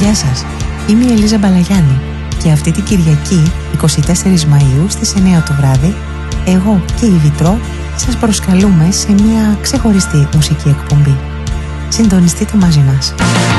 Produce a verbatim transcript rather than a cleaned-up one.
Γεια σας, είμαι η Ελίζα Μπαλαγιάννη και αυτή την Κυριακή εικοστή τέταρτη Μαΐου στις εννιά το βράδυ εγώ και η Βιτρό σας προσκαλούμε σε μια ξεχωριστή μουσική εκπομπή. Συντονιστείτε μαζί μας.